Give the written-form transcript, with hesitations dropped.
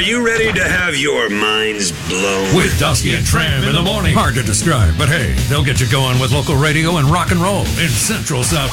you ready to have your minds blown? With Dusty and Tram in the morning. Hard to describe, but hey, they'll get you going with local radio and rock and roll in Central South